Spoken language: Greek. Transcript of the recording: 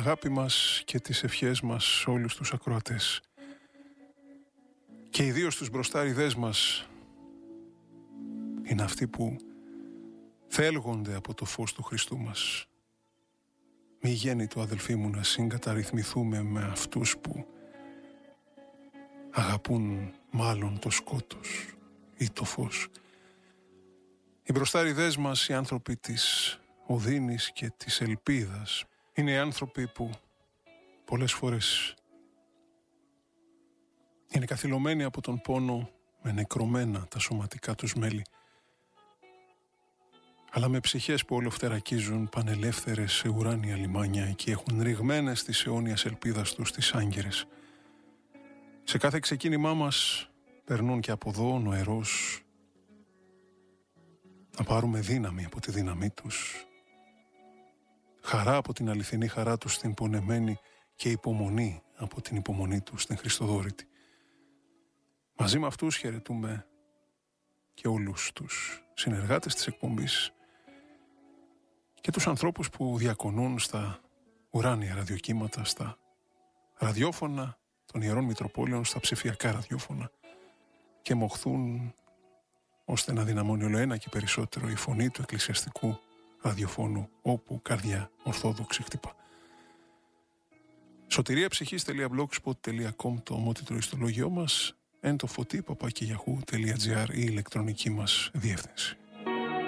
αγάπη μας και τις ευχές μας σε όλους τους ακροατές. Και ιδίως τους μπροστάριδές μας είναι αυτοί που θέλγονται από το φως του Χριστού μας. Μη γέννητο, αδελφοί μου, να συγκαταρρυθμηθούμε με αυτούς που αγαπούν μάλλον το σκότος ή το φως. Οι μπροστάριδές μας, οι άνθρωποι της οδύνης και της ελπίδας, είναι οι άνθρωποι που πολλές φορές είναι καθυλωμένοι από τον πόνο με νεκρωμένα τα σωματικά τους μέλη, αλλά με ψυχές που ολοφτερακίζουν πανελεύθερες σε ουράνια λιμάνια και έχουν ρηγμένες τις αιώνιας ελπίδας τους τις άγκυρες. Σε κάθε ξεκίνημά μας περνούν και από εδώ νοερός να πάρουμε δύναμη από τη δύναμή τους, χαρά από την αληθινή χαρά τους στην πονεμένη και υπομονή από την υπομονή τους στην Χριστοδόρητη. Μαζί με αυτούς χαιρετούμε και όλους τους συνεργάτες της εκπομπής και τους ανθρώπους που διακονούν στα ουράνια ραδιοκύματα, στα ραδιόφωνα των Ιερών Μητροπόλεων, στα ψηφιακά ραδιόφωνα και μοχθούν ώστε να δυναμώνει όλο ένα και περισσότερο η φωνή του εκκλησιαστικού ραδιοφώνου όπου καρδιά ορθόδοξη χτυπά. Σωτηριαψυχής.blogspot.com το ομότιτλο ιστολόγιό μας, εν το φωτί @yahoo.gr η ηλεκτρονική μας διεύθυνση.